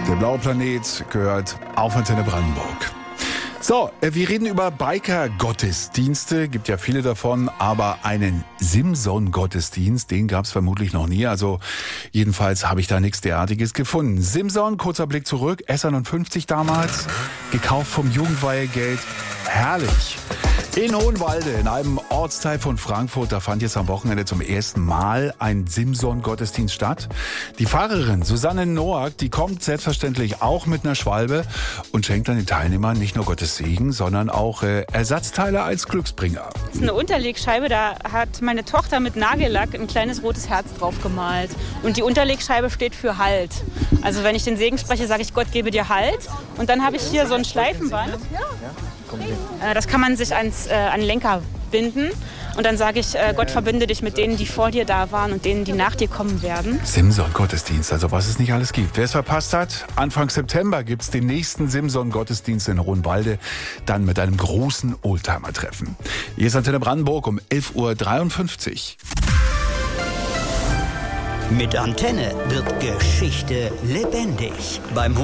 Der blaue Planet gehört auf Antenne Brandenburg. So, wir reden über Biker-Gottesdienste, gibt ja viele davon, aber einen Simson-Gottesdienst, den gab es vermutlich noch nie, also jedenfalls habe ich da nichts derartiges gefunden. Simson, kurzer Blick zurück, S51 damals, gekauft vom Jugendweihegeld, herrlich. In Hohenwalde, in einem Ortsteil von Frankfurt, da fand jetzt am Wochenende zum ersten Mal ein Simson-Gottesdienst statt. Die Pfarrerin Susanne Noack, die kommt selbstverständlich auch mit einer Schwalbe und schenkt dann den Teilnehmern nicht nur Gottes Segen, sondern auch Ersatzteile als Glücksbringer. Das ist eine Unterlegscheibe, da hat meine Tochter mit Nagellack ein kleines rotes Herz drauf gemalt. Und die Unterlegscheibe steht für Halt. Also wenn ich den Segen spreche, sage ich, Gott gebe dir Halt. Und dann habe ich hier so ein Schleifenband. Das kann man sich an den Lenker binden. Und dann sage ich, Gott verbinde dich mit denen, die vor dir da waren und denen, die nach dir kommen werden. Simson-Gottesdienst, also was es nicht alles gibt. Wer es verpasst hat, Anfang September gibt es den nächsten Simson-Gottesdienst in Hohenwalde, dann mit einem großen Oldtimer-Treffen. Hier ist Antenne Brandenburg um 11:53 Uhr. Mit Antenne wird Geschichte lebendig. Beim